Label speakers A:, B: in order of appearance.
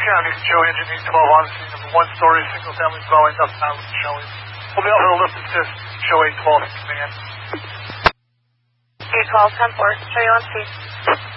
A: County, Joe Engineer 12 on scene of a one-story single-family dwelling up Island showing. We'll be able to lift assist, show 812 in command.
B: 812, 10-4, show you on scene.